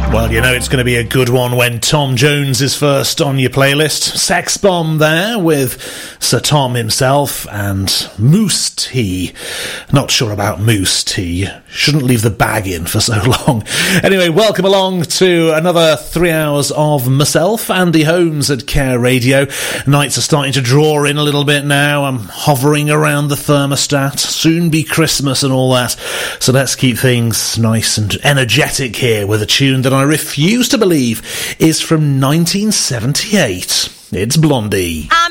Well, you know it's going to be a good one when Tom Jones is first on your playlist. Sex Bomb there with Sir Tom himself and Mousse T. Not sure about Mousse T. Shouldn't leave the bag in for so long. Anyway, welcome along to another 3 hours of myself, Andy Holmes at Care Radio. Nights are starting to draw in a little bit now. I'm hovering around the thermostat. Soon be Christmas and all that. So let's keep things nice and energetic here with a tune that I refuse to believe is from 1978. It's Blondie.